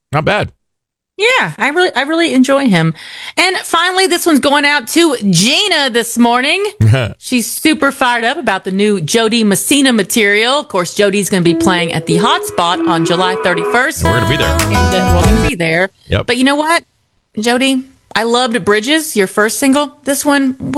Not bad. Yeah, I really enjoy him. And finally, this one's going out to Gina this morning. She's super fired up about the new Jody Messina material. Of course, Jody's going to be playing at the Hotspot on July 31st. We're going to be there. And we're going to be there. Yep. But you know what, Jody? I loved Bridges, your first single. This one